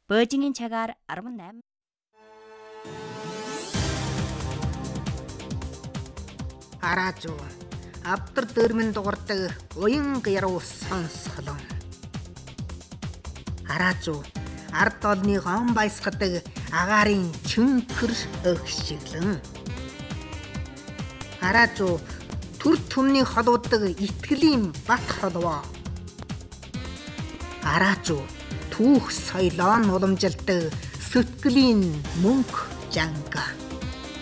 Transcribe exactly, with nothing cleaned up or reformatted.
Бөөжингийн цагаар арван найман. Араажуу авдар дөрмөн дугардаг уян яруу сонсголон. Араажуу ард олны гон баясгадаг агаарын чөнхөр өгшиглэн. Араажуу төр түмний холуудаг итгэлийн бат холвоо. Араажуу түүх соёлоо уламжилдаг сэтгэлийн мөнх жанга.